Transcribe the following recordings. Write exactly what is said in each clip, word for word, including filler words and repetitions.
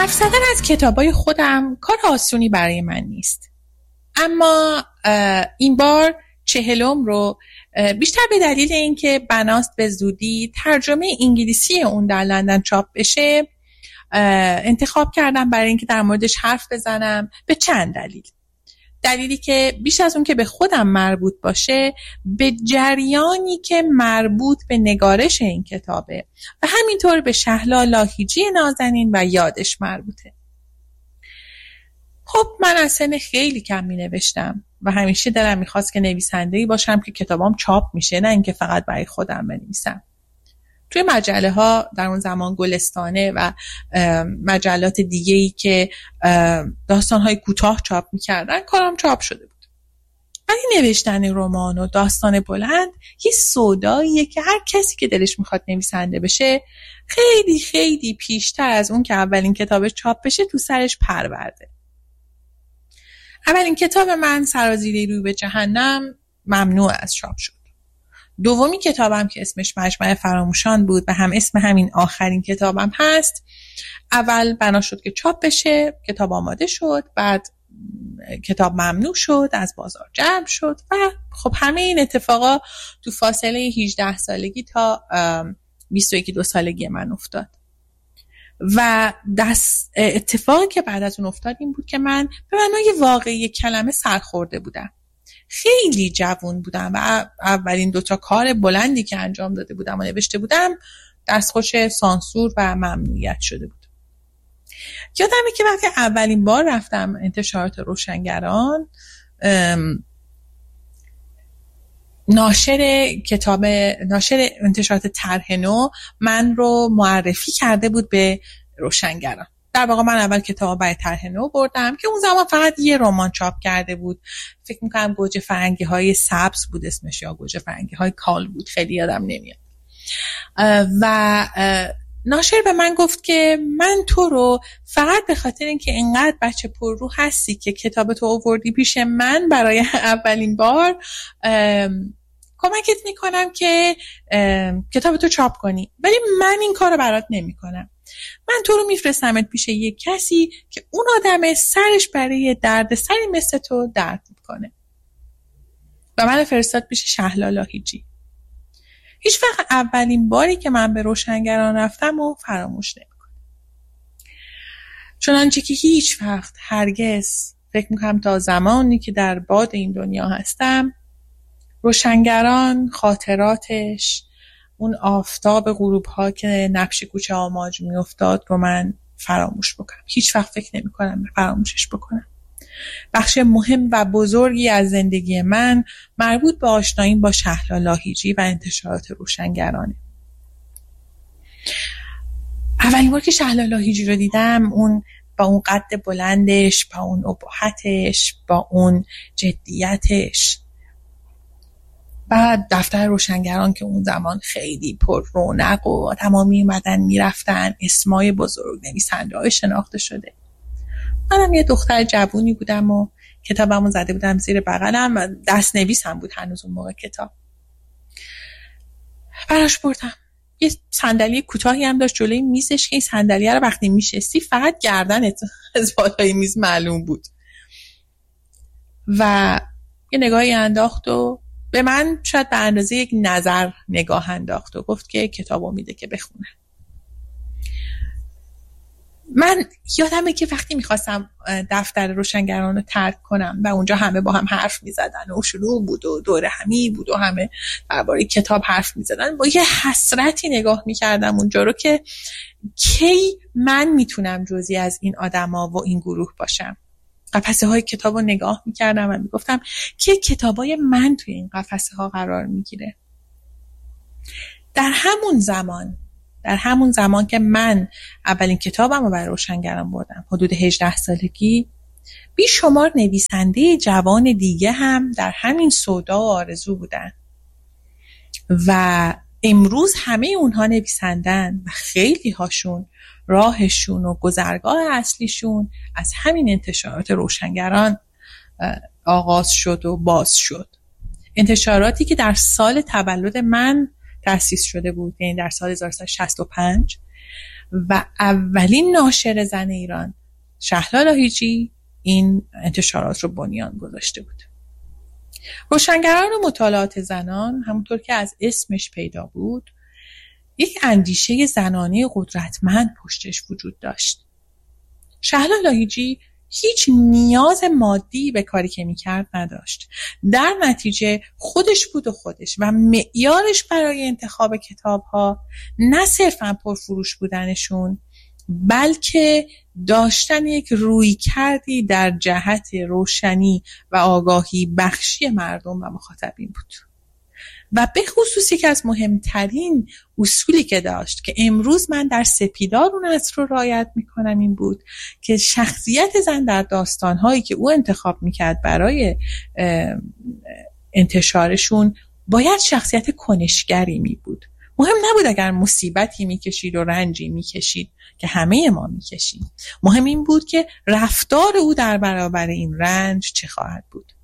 حرف زدن از کتابای خودم کار آسونی برای من نیست، اما این بار چهلم رو بیشتر به دلیل اینکه بناست به زودی ترجمه انگلیسی اون در لندن چاپ بشه انتخاب کردم برای اینکه در موردش حرف بزنم. به چند دلیل. دلیلی که بیش از اون که به خودم مربوط باشه، به جریانی که مربوط به نگارش این کتابه و همینطور به شهلا لاهیجی نازنین و یادش مربوطه. خب من از سن خیلی کم می نوشتم و همیشه دلم میخواست که نویسنده‌ای باشم که کتابام چاپ میشه، نه اینکه فقط برای خودم بنویسم. توی مجله ها در اون زمان گلستانه و مجلات دیگه‌ای که داستان‌های کوتاه چاپ می‌کردن کارم چاپ شده بود. ولی نوشتن رمان و داستان بلند یه سوداییه که هر کسی که دلش میخواد نویسنده بشه خیلی خیلی پیشتر از اون که اولین کتابش چاپ بشه تو سرش پرورده. اولین کتاب من سرازیری روی به جهنم ممنوع از چاپ شد. دومی کتابم که اسمش مجمع فراموشان بود و هم اسم همین آخرین کتابم هست، اول بنا شد که چاپ بشه، کتاب آماده شد، بعد کتاب ممنوع شد، از بازار جمع شد و خب همه این اتفاقا تو فاصله هجده سالگی تا بیست و یک دو سالگی من افتاد. و دست اتفاقی که بعد از اون افتاد این بود که من به معنای واقعی کلمه سرخورده بودم. خیلی جوان بودم و اولین دوتا کار بلندی که انجام داده بودم و نوشته بودم دستخوش سانسور و ممنوعیت شده بود. یادمه که وقتی اولین بار رفتم انتشارات روشنگران، ناشر کتاب ناشر انتشارات طرح نو من رو معرفی کرده بود به روشنگران. در واقع من اول کتاب برای طرح نو بردم که اون زمان فقط یه رمان چاپ کرده بود، فکر میکنم گوجه فرنگی های سبز بود اسمش یا گوجه فرنگی های کال بود، خیلی یادم نمیاد. و ناشر به من گفت که من تو رو فقط به خاطر اینکه اینقدر بچه پررو هستی که کتاب تو آوردی پیش من برای اولین بار کمکت میکنم که کتاب تو چاپ کنی، ولی من این کار رو برات نمی کنم. من تو رو میفرستمت پیش یک کسی که اون آدم سرش برای درد سری مثل تو درد میکنه. و من فرستاد پیش شهلا لاهیجی. هیچ وقت اولین باری که من به روشنگران رفتم و فراموش نمیکنم. چنانچه که هیچ وقت هرگز فکر میکنم تا زمانی که در باد این دنیا هستم روشنگران، خاطراتش، اون آفتاب غروب ها که نقش کوچه آماج می افتاد رو من فراموش بکنم. هیچ وقت فکر نمی کنم فراموشش بکنم. بخش مهم و بزرگی از زندگی من مربوط به آشنایی با شهلا لاهیجی و انتشارات روشنگرانه. اولین بار که شهلا لاهیجی رو دیدم، اون با اون قد بلندش، با اون ابهتش، با اون جدیتش، بعد دفتر روشنگران که اون زمان خیلی پر رونق و تمامی اومدن میرفتن، اسمای بزرگ نویسنده های شناخته شده. منم یه دختر جوونی بودم و کتابمو زده بودم زیر بغلم و دست نویسم بود هنوز اون موقع کتاب. براش بردم. یه صندلی کوتاهی هم داشت جلوی میزش که این صندلیه رو وقتی میشستی فقط گردنت از بالای میز معلوم بود. و یه نگاهی انداخت و به من شاید به اندازه یک نظر نگاه انداخت و گفت که کتابو میده که بخونم. من یادمه که وقتی میخواستم دفتر روشنگران رو ترک کنم و اونجا همه با هم حرف میزدن و شروع بود و دور همی بود و همه درباره کتاب حرف میزدن، با یه حسرتی نگاه میکردم اونجا رو که کی من میتونم جزئی از این آدما و این گروه باشم. قفسه های کتاب رو نگاه میکردم و میگفتم که کتابای من توی این قفسه ها قرار میگیره. در همون زمان در همون زمان که من اولین کتابم رو برای روشنگران بردم، حدود هجده سالگی، بیشمار نویسنده جوان دیگه هم در همین سودا و آرزو بودن و امروز همه اونها نویسندن و خیلی هاشون راهشون و گذرگاه اصلیشون از همین انتشارات روشنگران آغاز شد و باز شد. انتشاراتی که در سال تولد من تأسیس شده بود، یعنی در سال هزار و سیصد و شصت و پنج، و اولین ناشر زن ایران شهلا لاهیجی این انتشارات رو بنیان گذاشته بود. روشنگران و مطالعات زنان همونطور که از اسمش پیدا بود یک اندیشه زنانه قدرتمند پشتش وجود داشت. شهلا لاهیجی هیچ نیاز مادی به کاری که میکرد نداشت. در نتیجه خودش بود و خودش و معیارش برای انتخاب کتاب‌ها نه صرفاً پرفروش بودنشون، بلکه داشتن یک رویکردی در جهت روشنی و آگاهی بخشی مردم و مخاطبین بود. و به خصوص یکی از مهمترین اصولی که داشت که امروز من در سپیدار اون عصر رو رعایت میکنم این بود که شخصیت زن در داستانهایی که او انتخاب میکرد برای انتشارشون باید شخصیت کنشگری می بود. مهم نبود اگر مصیبتی میکشید و رنجی میکشید که همه ما میکشیم. مهم این بود که رفتار او در برابر این رنج چه خواهد بود.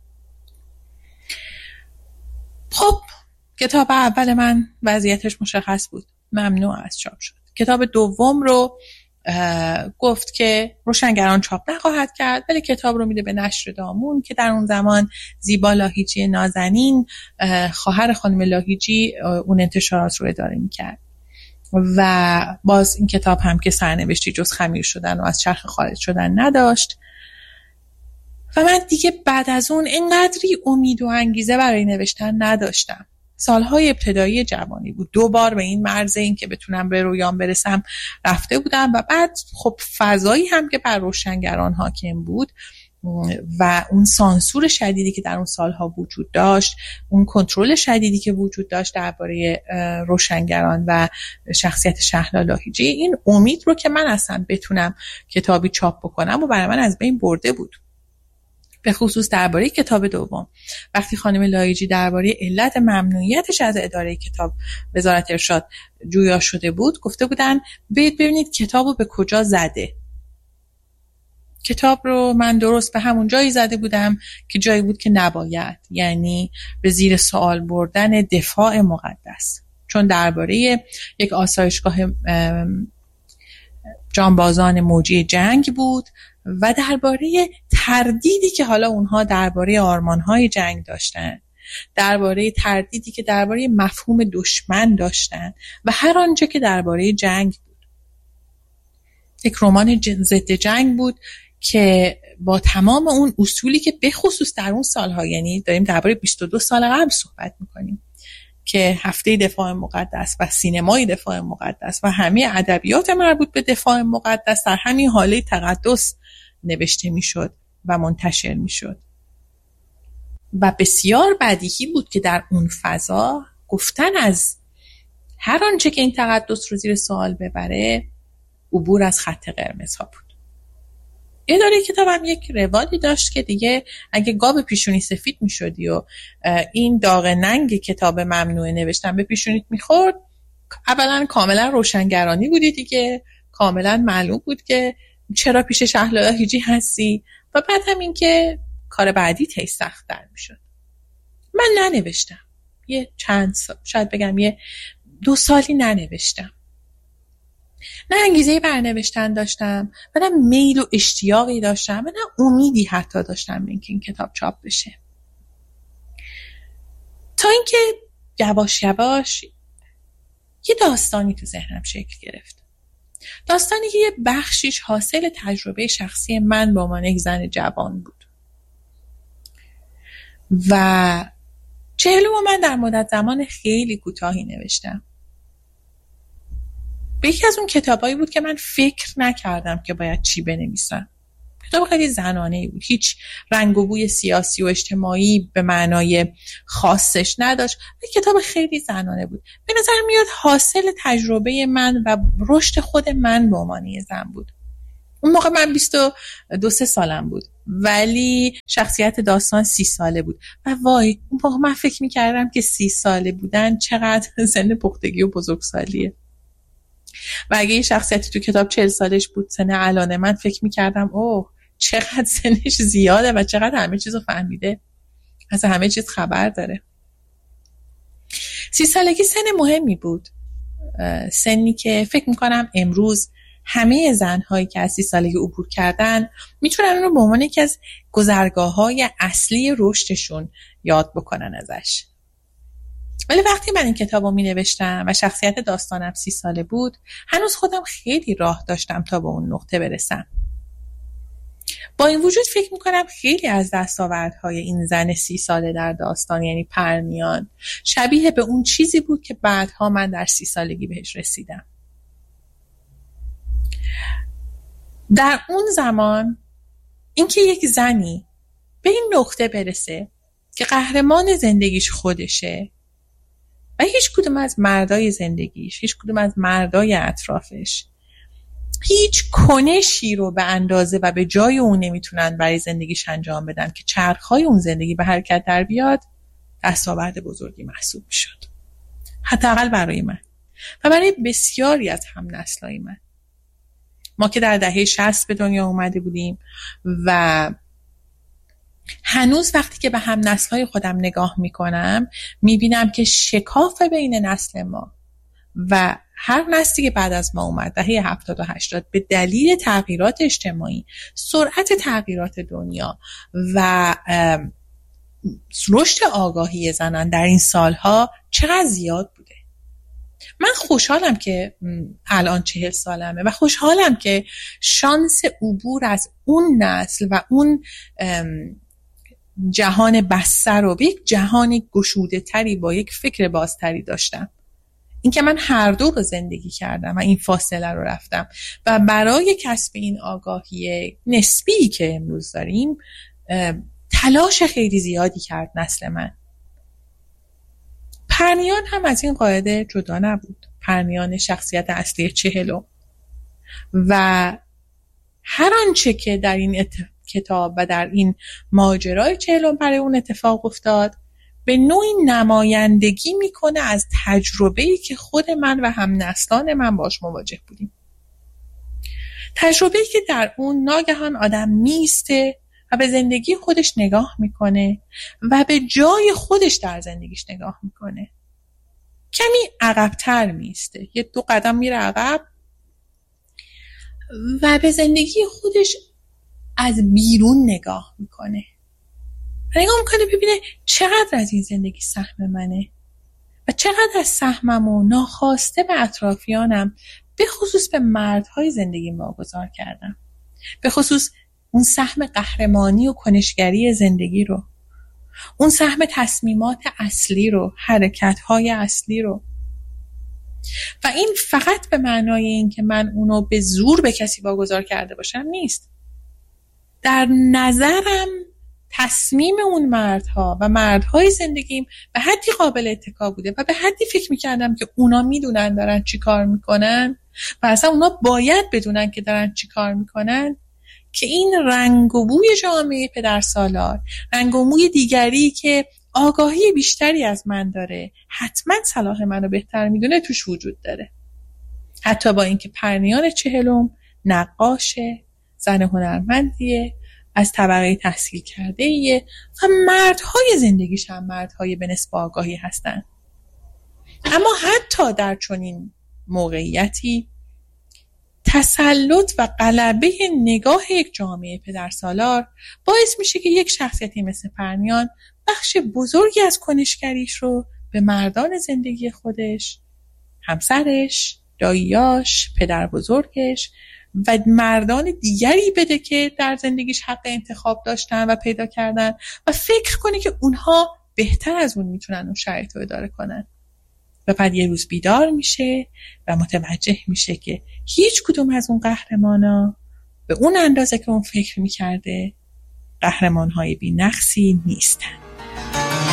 خب کتاب اول من وضعیتش مشخص بود، ممنوع از چاپ شد. کتاب دوم رو گفت که روشنگران چاپ نخواهد کرد، ولی کتاب رو میده به نشر دامون که در اون زمان زیبا لاهیجی نازنین خواهر خانم لاهیجی اون انتشارات رو اداره میکرد. و باز این کتاب هم که سرنوشتی جز خمیر شدن و از چرخ خارج شدن نداشت و من دیگه بعد از اون اینقدری امید و انگیزه برای نوشتن نداشتم. سالهای ابتدایی جوانی بود، دو بار به این مرز این که بتونم به رویام برسم رفته بودم و بعد خب فضایی هم که بر روشنگران حاکم بود و اون سانسور شدیدی که در اون سالها وجود داشت، اون کنترل شدیدی که وجود داشت درباره روشنگران و شخصیت شهلا لاهیجی، این امید رو که من اصلا بتونم کتابی چاپ بکنم و برای من از بین برده بود. به خصوص درباره کتاب دوم وقتی خانم لاهیجی درباره علت ممنوعیتش از اداره کتاب وزارت ارشاد جویا شده بود، گفته بودن برید ببینید کتابو به کجا زده. کتاب رو من درست به همون جایی زده بودم که جایی بود که نباید، یعنی به زیر سوال بردن دفاع مقدس، چون درباره یک آسایشگاه جانبازان موجی جنگ بود و درباره تردیدی که حالا اونها درباره آرمان‌های جنگ داشتن، درباره تردیدی که درباره مفهوم دشمن داشتن و هر آنچه که درباره جنگ بود. یک رمان ضد جنگ بود که با تمام اون اصولی که به خصوص در اون سالها، یعنی داریم درباره بیست و دو سال قبل صحبت میکنیم که هفته دفاع مقدس و سینمای دفاع مقدس و همه ادبیات مربوط به دفاع مقدس در همین حاله تقدس نوشته میشد و منتشر میشد و بسیار بدیهی بود که در اون فضا گفتن از هر آنچه که این تقدس رو زیر سوال ببره عبور از خط قرمز ها بود. اداره کتابم یک روالی داشت که دیگه اگه گاب پیشونی سفید میشدی و این داغ ننگ کتاب ممنوع نوشتن به پیشونیت میخورد، اولا کاملا روشنگرانی بودی دیگه، کاملا معلوم بود که چرا پیش شهلا لاهیجی هستی و بعد هم این که کار بعدی تی سخت در میشد. من ننوشتم، یه چند سال، شاید بگم یه دو سالی ننوشتم. نه انگیزه برنوشتن داشتم و نه میل و اشتیاقی داشتم و نه امیدی حتی داشتم به اینکه این کتاب چاپ بشه، تا اینکه یواش یواش یه داستانی تو ذهنم شکل گرفت. داستانی که یه بخشیش حاصل تجربه شخصی من با عنوان یک زن جوان بود و چهلو من در مدت زمان خیلی کوتاهی نوشتم. به یکی از اون کتابایی بود که من فکر نکردم که باید چی بنویسم. کتاب خیلی زنانه‌ای بود، هیچ رنگ و بوی سیاسی و اجتماعی به معنای خاصش نداشت، کتاب خیلی زنانه بود. به نظر میاد حاصل تجربه من و رشد خود من به عنوان زن بود. اون موقع من بیست و دو سه سالم بود ولی شخصیت داستان سی ساله بود و وای اون موقع من فکر میکردم که سی ساله بودن چقدر سن پختگی و بزرگسالیه و اگه یه شخصیتی تو کتاب چهل سالش بود سن الان من فکر میکردم اوه چقدر سنش زیاده و چقدر همه چیزو فهمیده، از همه چیز خبر داره. سی سالگی سن مهمی بود سنی که فکر میکنم امروز همه زنهایی که از سی سالگی عبور کردن میتونن اون رو به عنوان یکی از گذرگاه‌های اصلی رشدشون یاد بکنن ازش. ولی وقتی من این کتاب رو می نوشتم و شخصیت داستانم سی ساله بود، هنوز خودم خیلی راه داشتم تا به اون نقطه برسم. با این وجود فکر می کنم خیلی از دستاوردهای این زن سی ساله در داستان، یعنی پرنیان، شبیه به اون چیزی بود که بعدها من در سی سالگی بهش رسیدم. در اون زمان اینکه یک زنی به این نقطه برسه که قهرمان زندگیش خودشه و هیچ کدوم از مردای زندگیش، هیچ کدوم از مردای اطرافش هیچ کنشی رو به اندازه و به جای اون نمیتونن برای زندگیش انجام بدن که چرخهای اون زندگی به حرکت در بیاد، دستاورد بزرگی محسوب میشد. حداقل برای من و برای بسیاری از هم نسلای من. ما که در دهه شصت به دنیا اومده بودیم و هنوز وقتی که به هم نسل‌های خودم نگاه میکنم میبینم که شکاف بین نسل ما و هر نسلی که بعد از ما اومد دهه هفتاد و هشتاد به دلیل تغییرات اجتماعی، سرعت تغییرات دنیا و رشد آگاهی زنان در این سالها چقدر زیاد بوده. من خوشحالم که الان چهل سالمه و خوشحالم که شانس عبور از اون نسل و اون جهان بسته رو به یک جهان گشوده تری با یک فکر بازتری داشتم. این که من هر دو رو زندگی کردم و این فاصله رو رفتم و برای کسب این آگاهی نسبی که امروز داریم تلاش خیلی زیادی کرد نسل من. پرنیان هم از این قاعده جدا نبود. پرنیان شخصیت اصلی چهلم و هر آنچه که در این ات... کتاب و در این ماجرای چهلم برای اون اتفاق افتاد به نوعی نمایندگی میکنه از تجربه‌ای که خود من و هم نسلان من باش مواجه بودیم. تجربه‌ای که در اون ناگهان آدم میسته و به زندگی خودش نگاه میکنه و به جای خودش در زندگیش نگاه میکنه. کمی عقب‌تر میسته، یه دو قدم میره عقب و به زندگی خودش از بیرون نگاه میکنه. نگاه میکنه ببینه چقدر از این زندگی سهم منه و چقدر از سهمم و ناخواسته به اطرافیانم، به خصوص به مردهای زندگی واگذار کردم. به خصوص اون سهم قهرمانی و کنشگری زندگی رو، اون سهم تصمیمات اصلی رو، حرکت‌های اصلی رو. و این فقط به معنای این که من اونو به زور به کسی واگذار کرده باشم نیست. در نظرم تصمیم اون مردها و مردهای زندگیم به حدی قابل اتکا بوده و به حدی فکر میکردم که اونا میدونن دارن چی کار میکنن و اصلا اونا باید بدونن که دارن چی کار میکنن، که این رنگ و بوی جامعه پدرسالار، رنگ و بوی دیگری که آگاهی بیشتری از من داره، حتما صلاح منو بهتر میدونه، توش وجود داره. حتی با اینکه پرنیان چهلم نقاشه، زن هنرمندیه، از طبقه تحصیل کرده ایه و مردهای زندگیش هم مردهای به نسبت آگاهی هستن. اما حتی در چنین موقعیتی تسلط و غلبه نگاه یک جامعه پدرسالار باعث میشه که یک شخصیتی مثل پرنیان بخش بزرگی از کنشگریش رو به مردان زندگی خودش، همسرش، داییاش، پدر بزرگش و مردان دیگری بده که در زندگیش حق انتخاب داشتن و پیدا کردن و فکر کنه که اونها بهتر از اون میتونن اون شرایط رو اداره کنن. و بعد یه روز بیدار میشه و متوجه میشه که هیچ کدوم از اون قهرمانا به اون اندازه که اون فکر میکرده قهرمانهای بی نقصی نیستن.